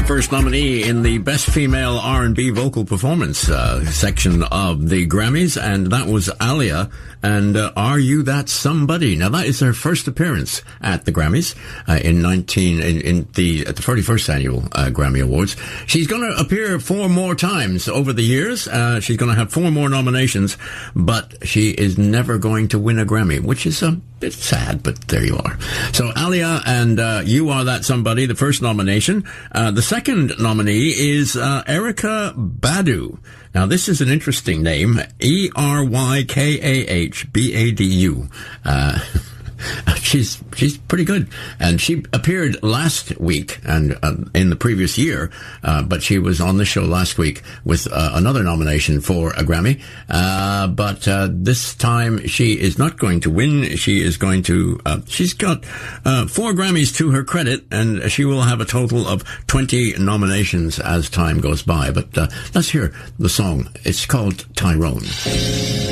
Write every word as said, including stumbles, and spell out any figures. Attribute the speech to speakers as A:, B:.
A: first nominee in the Best Female R and B Vocal Performance uh, section of the Grammys, and that was Aaliyah. And uh, Are You That Somebody? Now that is her first appearance at the Grammys uh, in nineteen in, in the at the forty-first annual uh, Grammy Awards. She's going to appear four more times over the years. Uh, she's going to have four more nominations, but she is never going to win a Grammy, which is a bit sad. But there you are. So Aaliyah and uh, You Are That Somebody, the first nomination. Uh, the second nominee is uh, Erykah Badu. Now, this is an interesting name, E R Y K A H B A D U. Uh, she's she's pretty good. And she appeared last week and uh, in the previous year, uh, but she was on the show last week with uh, another nomination for a Grammy. Uh, but uh, this time she is not going to win. She is going to, uh, she's got uh, four Grammys to her credit, and she will have a total of twenty nominations as time goes by. But uh, let's hear the song. It's called Tyrone.